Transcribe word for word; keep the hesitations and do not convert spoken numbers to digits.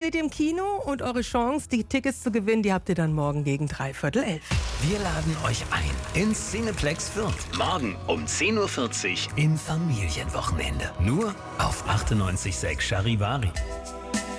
seht ihr im Kino und eure Chance, die Tickets zu gewinnen, die habt ihr dann morgen gegen dreiviertel elf. Wir laden euch ein ins Cineplex Fürth. Morgen um zehn Uhr vierzig im Familienwochenende. Nur auf achtundneunzig Komma sechs Charivari.